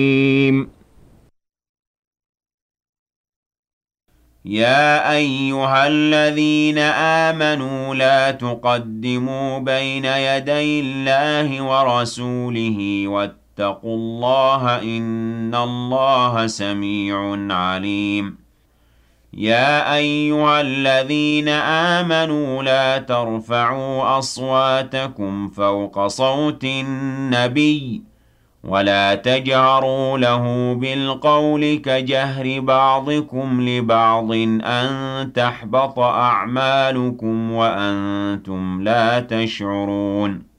يا أيها الذين آمنوا لا تقدموا بين يدي الله ورسوله واتقوا الله إن الله سميع عليم يا أيها الذين آمنوا لا ترفعوا أصواتكم فوق صوت النبي ولا تجهروا له بالقول كجهر بعضكم لبعض أن تحبط أعمالكم وأنتم لا تشعرون